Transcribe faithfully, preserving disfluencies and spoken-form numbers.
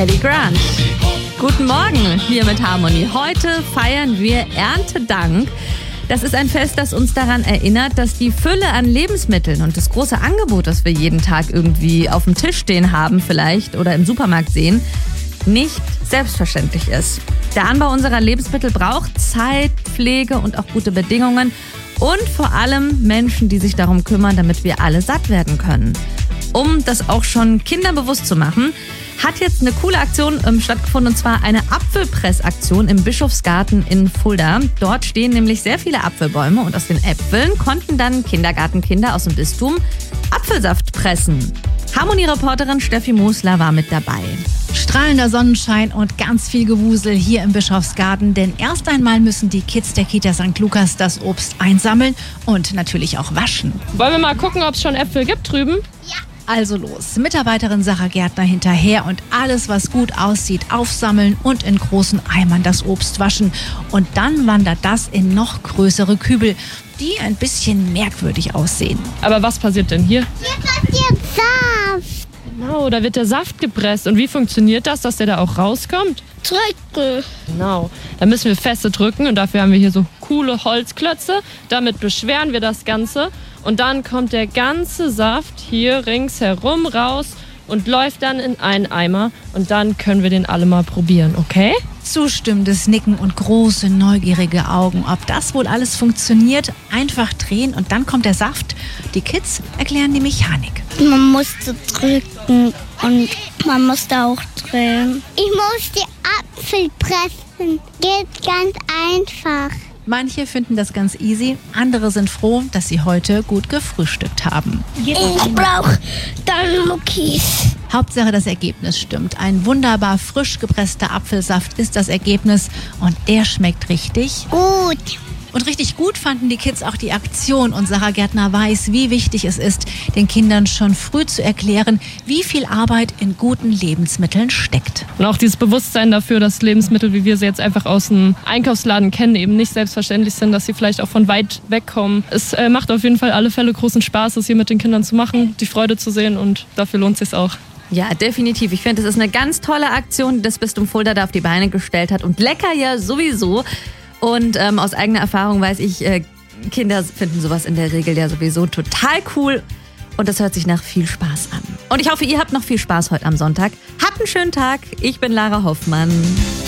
Ellie Grant. Guten Morgen hier mit Harmony. Heute feiern wir Erntedank. Das ist ein Fest, das uns daran erinnert, dass die Fülle an Lebensmitteln und das große Angebot, das wir jeden Tag irgendwie auf dem Tisch stehen haben vielleicht oder im Supermarkt sehen, nicht selbstverständlich ist. Der Anbau unserer Lebensmittel braucht Zeit, Pflege und auch gute Bedingungen und vor allem Menschen, die sich darum kümmern, damit wir alle satt werden können. Um das auch schon Kindern bewusst zu machen, hat jetzt eine coole Aktion ähm, stattgefunden, und zwar eine Apfelpressaktion im Bischofsgarten in Fulda. Dort stehen nämlich sehr viele Apfelbäume und aus den Äpfeln konnten dann Kindergartenkinder aus dem Bistum Apfelsaft pressen. Harmonie-Reporterin Steffi Mosler war mit dabei. Strahlender Sonnenschein und ganz viel Gewusel hier im Bischofsgarten, denn erst einmal müssen die Kids der Kita Sankt Lukas das Obst einsammeln und natürlich auch waschen. Wollen wir mal gucken, ob es schon Äpfel gibt drüben? Ja. Also los, Mitarbeiterin Sarah Gärtner hinterher und alles, was gut aussieht, aufsammeln und in großen Eimern das Obst waschen. Und dann wandert das in noch größere Kübel, die ein bisschen merkwürdig aussehen. Aber was passiert denn hier? Hier passiert Saft. Genau, da wird der Saft gepresst. Und wie funktioniert das, dass der da auch rauskommt? Drücken. Genau, da müssen wir feste drücken und dafür haben wir hier so coole Holzklötze. Damit beschweren wir das Ganze und dann kommt der ganze Saft hier ringsherum raus und läuft dann in einen Eimer und dann können wir den alle mal probieren, okay? Zustimmendes Nicken und große, neugierige Augen. Ob das wohl alles funktioniert? Einfach drehen und dann kommt der Saft. Die Kids erklären die Mechanik. Man musste drücken und man musste auch drehen. Ich muss die Apfel pressen. Geht ganz einfach. Manche finden das ganz easy, andere sind froh, dass sie heute gut gefrühstückt haben. Ich brauche dann Muckis. Hauptsache das Ergebnis stimmt. Ein wunderbar frisch gepresster Apfelsaft ist das Ergebnis und der schmeckt richtig gut. Und richtig gut fanden die Kids auch die Aktion und Sarah Gärtner weiß, wie wichtig es ist, den Kindern schon früh zu erklären, wie viel Arbeit in guten Lebensmitteln steckt. Und auch dieses Bewusstsein dafür, dass Lebensmittel, wie wir sie jetzt einfach aus dem Einkaufsladen kennen, eben nicht selbstverständlich sind, dass sie vielleicht auch von weit weg kommen. Es äh, macht auf jeden Fall alle Fälle großen Spaß, es hier mit den Kindern zu machen, die Freude zu sehen und dafür lohnt es sich auch. Ja, definitiv. Ich finde, es ist eine ganz tolle Aktion, die das Bistum Fulda da auf die Beine gestellt hat und lecker ja sowieso. Und ähm, aus eigener Erfahrung weiß ich, äh, Kinder finden sowas in der Regel ja sowieso total cool. Und das hört sich nach viel Spaß an. Und ich hoffe, ihr habt noch viel Spaß heute am Sonntag. Habt einen schönen Tag. Ich bin Lara Hoffmann.